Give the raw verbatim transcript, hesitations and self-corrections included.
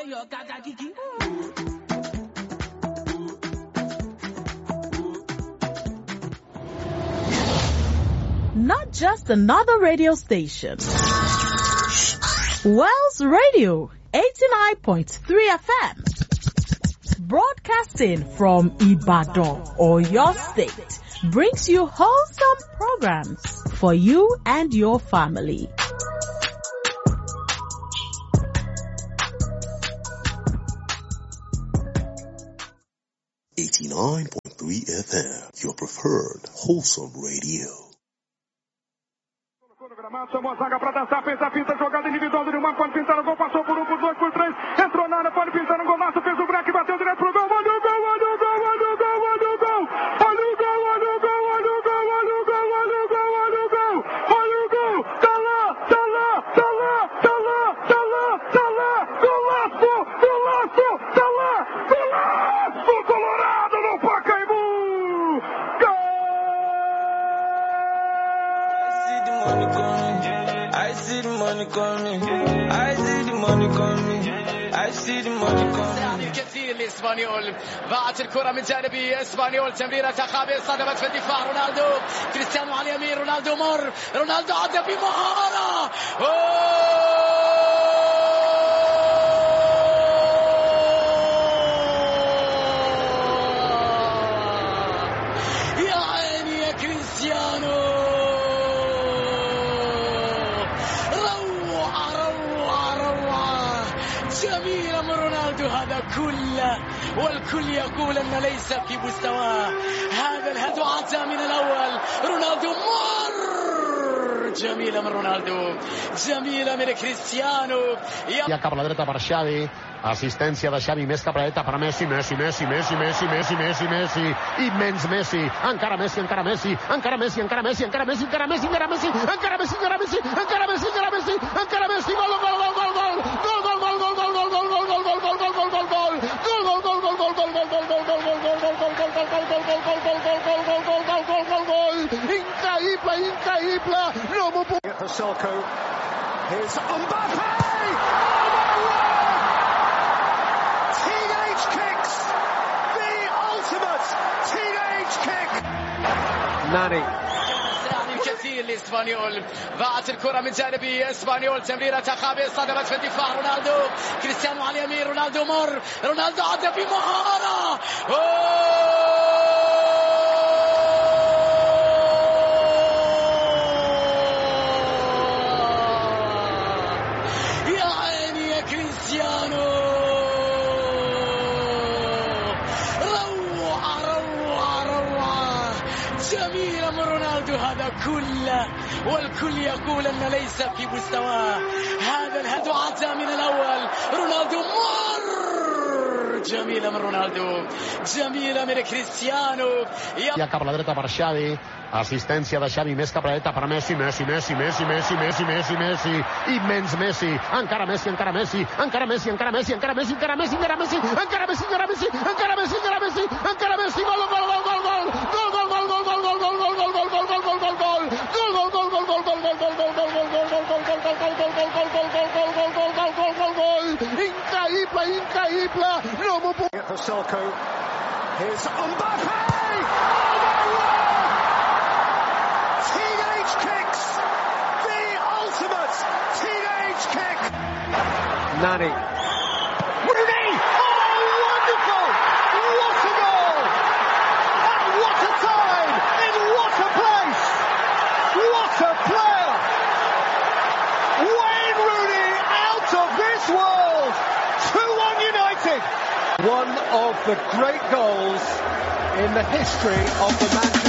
Not just another radio station. Wells Radio, eighty-nine point three F M. Broadcasting from Ibadan, Oyo State, brings you wholesome programs for you and your family. eighty-nine point three F M, your preferred wholesome radio. Chamou a zaga pra dançar, fez a finta, jogada individual do Nilmar, pode pintar o gol, passou por um, por dois, por três, entrou na área, pode pintar um golaço, fez o break, bateu direto pro gol, olha o gol, olha o gol, olha o gol, olha o gol, olha o gol, olha o gol, olha o gol, olha o gol, olha o gol, olha o gol, olha o gol, tá lá, tá lá, tá lá, tá lá, tá lá, tá lá, golaço, golaço, tá lá, golaço, Colorado no Pacaembu, gol! I see the money coming. I see the money coming. I see the money coming. كثير لإسبانيول ضاعت الكرة من جانبي إسبانيول تمريرة خابئة صدمت في الدفاع رونالدو كريستيانو على اليمين رونالدو مر رونالدو عدى بمهارة يا عيني يا كريستيانو جميلة من رونالدو هذا كله والكل يقول أن ليس في مستواه هذا الهدف عطى من الأول رونالدو مر جميلة من رونالدو جميلة من كريستيانو ja cap a la dreta per Xavi, assistència de Xavi més cap a la dreta per Messi, Messi, Messi, Messi, Messi, Messi, Messi, Messi, immens Messi, encara Messi, encara Messi, encara Messi, encara Messi, encara Messi, encara Messi, encara Messi, encara Messi, encara Messi, encara Messi, encara Messi, encara Messi, gol, gol, gol, gol, gol, gol, gol, gol, gol, gol, gol, gol, gol, gol, gol, gol, gol, gol, gol, increïble, increïble, no m'ho puc... For Selko, here's Mbappé! Teenage kicks! The ultimate teenage kick! Nani. الكثير لإسبانيول ضاعت الكرة من جانبي إسبانيول تمريرة خابئة صدمت في الدفاع رونالدو كريستيانو على اليمين رونالدو مر رونالدو عدى بمهارة يا عيني يا كريستيانو روعة روعة روعة جميلة من رونالدو هذا كله والكل يقول أن ليس في مستواه هذا الهدف عطى من الأول رونالدو مر جميلة من رونالدو جميلة من كريستيانو ja cap a la dreta per Xavi, assistència de Xavi més cap a la dreta per Messi, Messi, Messi, Messi, Messi, Messi, Messi, Messi, immens Messi, encara Messi, encara Messi, encara Messi, encara Messi, encara Messi, encara Messi, encara Messi, encara Messi, encara Messi, encara Messi, encara Messi, encara Messi, gol, gol, gol, gol, gol, gol, gol, gol, gol, gol, gol, gol, gol, gol, gol, gol, gol, gol, gol, increïble, increïble, no m'ho puc... For Selko, here's Mbappé! Teenage kicks! The ultimate teenage kick! Nani. Rooney! Oh, wonderful! What a goal! At what a time! In what a place! What a player! Wayne Rooney out of this world! two one United! One of the great goals in the history of the Manchester